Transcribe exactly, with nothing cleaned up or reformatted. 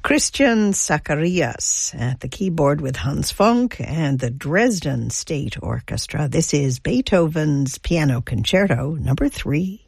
Christian Zacharias at the keyboard with Hans Funk and the Dresden State Orchestra. This is Beethoven's Piano Concerto number three.